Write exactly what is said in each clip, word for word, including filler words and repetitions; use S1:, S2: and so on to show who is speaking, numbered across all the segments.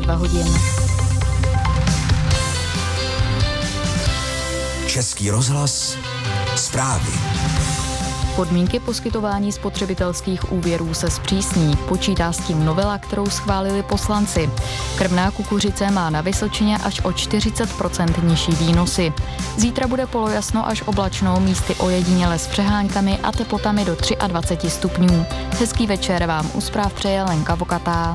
S1: dva hodin.
S2: Český rozhlas, zprávy.
S1: Podmínky poskytování spotřebitelských úvěrů se zpřísní. Počítá s tím novela, kterou schválili poslanci. Krmná kukuřice má na Vysočině až o čtyřicet procent nižší výnosy. Zítra bude polojasno až oblačno, místy ojediněle s přeháňkami a teplotami do dvacet tři stupňů. Hezký večer vám u zpráv přeje Lenka Vokatá.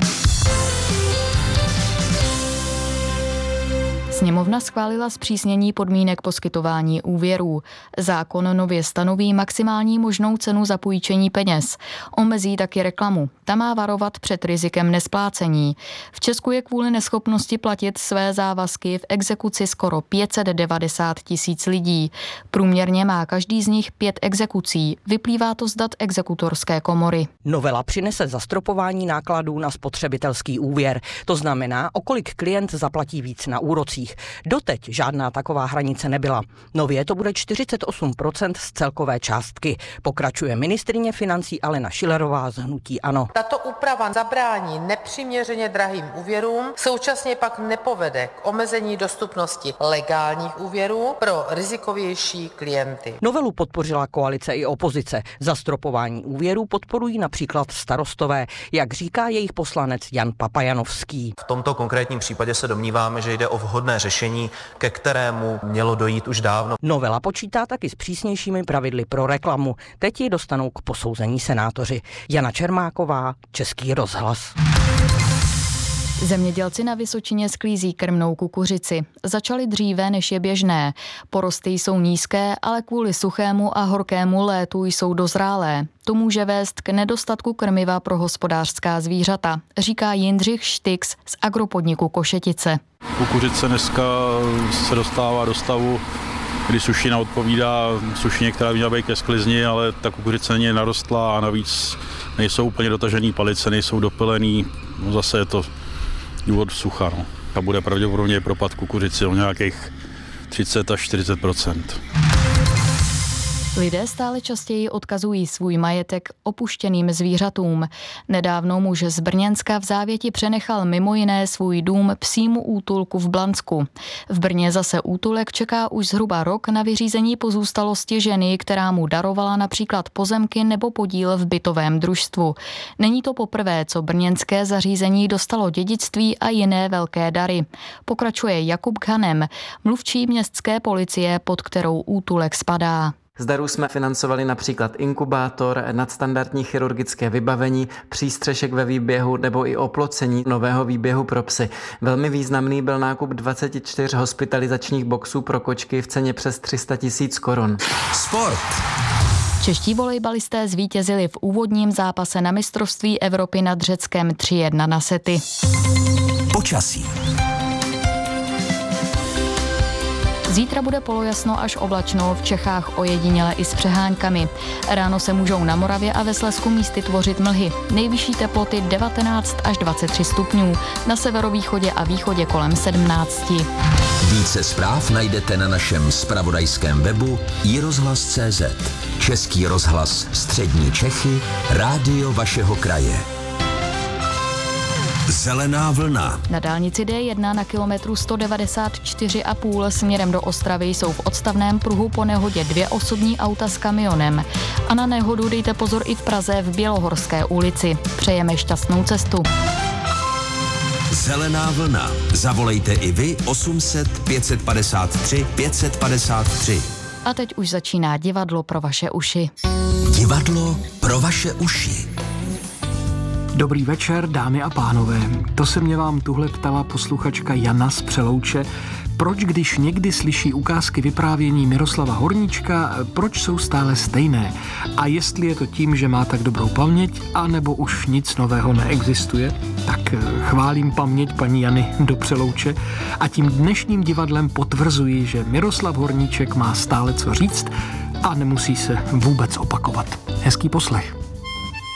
S1: Sněmovna schválila zpřísnění podmínek poskytování úvěrů. Zákon nově stanoví maximální možnou cenu za půjčení peněz. Omezí taky reklamu. Ta má varovat před rizikem nesplácení. V Česku je kvůli neschopnosti platit své závazky v exekuci skoro pět set devadesát tisíc lidí. Průměrně má každý z nich pět exekucí. Vyplývá to z dat exekutorské komory.
S3: Novela přinese zastropování nákladů na spotřebitelský úvěr. To znamená, o kolik klient zaplatí víc na úrocích. Doteď žádná taková hranice nebyla. Nově to bude čtyřicet osm procent z celkové částky. Pokračuje ministryně financí Alena Schillerová z hnutí ANO.
S4: Tato úprava zabrání nepřiměřeně drahým úvěrům, současně pak nepovede k omezení dostupnosti legálních úvěrů pro rizikovější klienty.
S3: Novelu podpořila koalice i opozice. Zastropování úvěrů podporují například starostové, jak říká jejich poslanec Jan Papajanovský.
S5: V tomto konkrétním případě se domníváme, že jde o vhodné řešení, ke kterému mělo dojít už dávno.
S3: Novela počítá taky s přísnějšími pravidly pro reklamu. Teď ji dostanou k posouzení senátoři. Jana Čermáková, Český rozhlas.
S1: Zemědělci na Vysočině sklízí krmnou kukuřici. Začali dříve, než je běžné. Porosty jsou nízké, ale kvůli suchému a horkému létu jsou dozrálé. To může vést k nedostatku krmiva pro hospodářská zvířata, říká Jindřich Štix z agropodniku Košetice.
S6: Kukuřice dneska se dostává do stavu, kdy sušina odpovídá sušině, která by měla být ke sklizni, ale ta kukuřice není narostlá a navíc nejsou úplně dotažený palice, nejsou dopylený. No zase je to důvod sucha. No. A bude pravděpodobně propad kukuřici o nějakých třicet až čtyřicet procent.
S1: Lidé stále častěji odkazují svůj majetek opuštěným zvířatům. Nedávno muž z Brněnska v závěti přenechal mimo jiné svůj dům psímu útulku v Blansku. V Brně zase útulek čeká už zhruba rok na vyřízení pozůstalosti ženy, která mu darovala například pozemky nebo podíl v bytovém družstvu. Není to poprvé, co brněnské zařízení dostalo dědictví a jiné velké dary. Pokračuje Jakub Khanem, mluvčí městské policie, pod kterou útulek spadá.
S7: Z darů jsme financovali například inkubátor, nadstandardní chirurgické vybavení, přístřešek ve výběhu nebo i oplocení nového výběhu pro psy. Velmi významný byl nákup dvacet čtyři hospitalizačních boxů pro kočky v ceně přes tři sta tisíc korun.
S2: Sport.
S1: Čeští volejbalisté zvítězili v úvodním zápase na mistrovství Evropy nad Řeckem tři jedna na sety.
S2: Počasí.
S1: Zítra bude polojasno až oblačno, v Čechách ojediněle i s přeháňkami. Ráno se můžou na Moravě a ve Slezsku místy tvořit mlhy. Nejvyšší teploty devatenáct až dvacet tři stupňů, na severovýchodě a východě kolem sedmnáct.
S2: Více zpráv najdete na našem zpravodajském webu i rozhlas tečka cé zet. Český rozhlas Střední Čechy, rádio vašeho kraje. Zelená vlna.
S1: Na dálnici D jedna na kilometru sto devadesát čtyři a půl směrem do Ostravy jsou v odstavném pruhu po nehodě dvě osobní auta s kamionem. A na nehodu dejte pozor i v Praze v Bělohorské ulici. Přejeme šťastnou cestu.
S2: Zelená vlna. Zavolejte i vy osm set pět set padesát tři pět set padesát tři.
S1: A teď už začíná divadlo pro vaše uši.
S2: Divadlo pro vaše uši.
S8: Dobrý večer, dámy a pánové. To se mě vám tuhle ptala posluchačka Jana z Přelouče. Proč, když někdy slyší ukázky vyprávění Miroslava Horníčka, proč jsou stále stejné? A jestli je to tím, že má tak dobrou paměť, anebo už nic nového neexistuje? Tak chválím paměť paní Jany do Přelouče a tím dnešním divadlem potvrzuji, že Miroslav Horníček má stále co říct a nemusí se vůbec opakovat. Hezký poslech.